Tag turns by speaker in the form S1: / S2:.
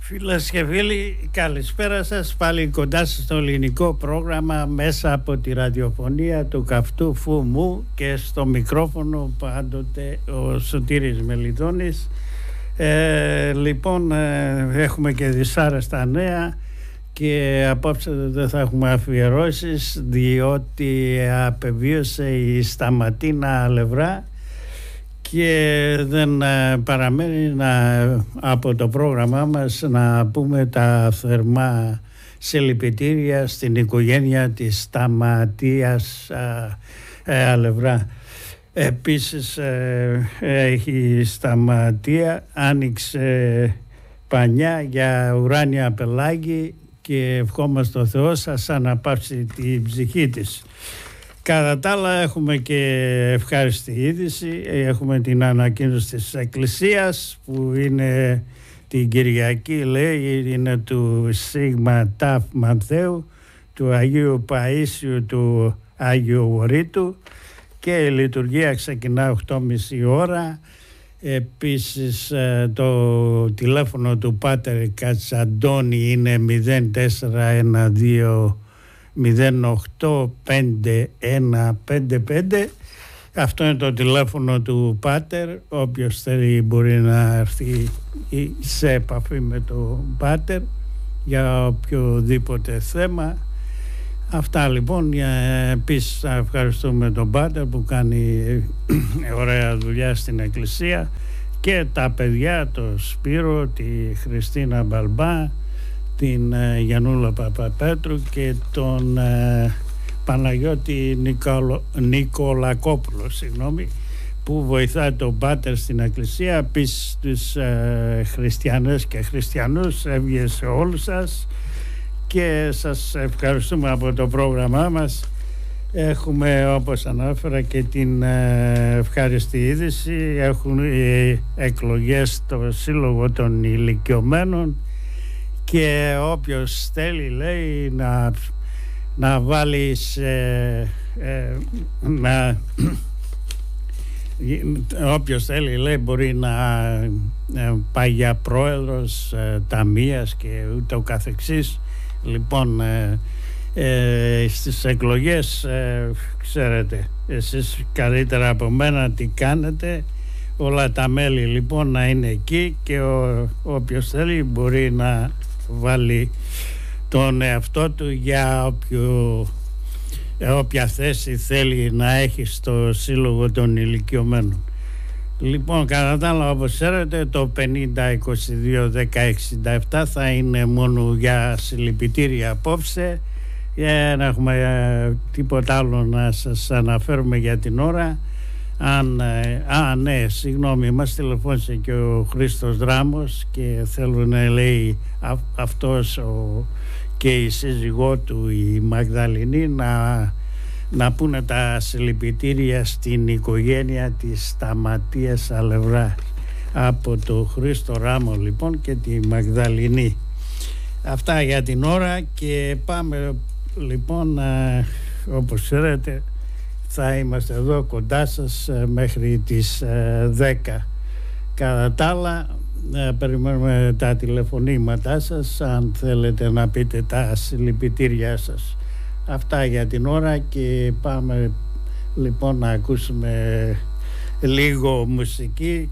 S1: Φίλες και φίλοι, καλησπέρα σας. Πάλι κοντά σας στο ελληνικό πρόγραμμα μέσα από τη ραδιοφωνία του καυτού Φουμού και στο μικρόφωνο πάντοτε ο Σωτήρης Μελιδώνης. Έχουμε και δυσάρεστα νέα και απόψε δεν θα έχουμε αφιερώσεις, διότι απεβίωσε η Σταματίνα Αλευρά και δεν παραμένει από το πρόγραμμά μας να πούμε τα θερμά συλληπιτήρια στην οικογένεια της Σταματίας Αλευρά. Επίσης η Σταματία άνοιξε πανιά για ουράνια πελάγη και ευχόμαστε ο Θεός σας αναπαύσει την ψυχή της. Κατά τα άλλα έχουμε και ευχάριστη είδηση. Έχουμε την ανακοίνωση της Εκκλησίας που είναι την Κυριακή, λέει, είναι του Σίγμα Ταφ Μανθαίου, του Αγίου Παΐσιου του Άγιου Ορίτου, και η λειτουργία ξεκινά 8.30 ώρα. Επίσης το τηλέφωνο του Πάτερ Κατσαντώνη είναι 0412 085155. Αυτό είναι το τηλέφωνο του Πάτερ. Όποιος θέλει μπορεί να έρθει σε επαφή με τον Πάτερ για οποιοδήποτε θέμα. Αυτά λοιπόν. Επίσης ευχαριστούμε τον Πάτερ που κάνει ωραία δουλειά στην Εκκλησία, και τα παιδιά, το Σπύρο, τη Χριστίνα Μπαλμπά, την Γιαννούλα Παπαπέτρου και τον Παναγιώτη Νικολακόπουλο, που βοηθάει τον Πάτερ στην Εκκλησία. Επίσης τους χριστιανές και χριστιανούς, έβγε σε όλους σας και σας ευχαριστούμε από το πρόγραμμά μας. Έχουμε, όπως ανάφερα, και την ευχάριστη είδηση. Έχουν εκλογές στο Σύλλογο των Ηλικιωμένων και όποιος θέλει, λέει, να βάλει όποιος θέλει, λέει, μπορεί να πάει για πρόεδρος ταμείας και ούτω καθεξής. Λοιπόν, στις εκλογές ξέρετε εσείς καλύτερα από μένα τι κάνετε. Όλα τα μέλη λοιπόν να είναι εκεί και όποιος θέλει μπορεί να βάλει τον εαυτό του για όποια θέση θέλει να έχει στο Σύλλογο των Ηλικιωμένων. Λοιπόν, κατά τα άλλα, όπως ξέρετε, το 50-22-10-67 θα είναι μόνο για συλληπιτήρια απόψε. Δεν έχουμε τίποτα άλλο να σας αναφέρουμε για την ώρα. Ναι, συγγνώμη, μας τηλεφώνησε και ο Χρήστος Δράμος και θέλουν να λέει αυτός και η σύζυγό του, η Μαγδαληνή, να πούνε τα συλληπιτήρια στην οικογένεια της Σταματίας Αλευρά από το Χρήστο Ράμο λοιπόν και τη Μαγδαληνή. Αυτά για την ώρα και πάμε λοιπόν, όπως ξέρετε θα είμαστε εδώ κοντά σας μέχρι τις 10. Κατά τα άλλα περιμένουμε τα τηλεφωνήματά σας αν θέλετε να πείτε τα συλληπιτήριά σας. Αυτά για την ώρα και πάμε λοιπόν να ακούσουμε λίγο μουσική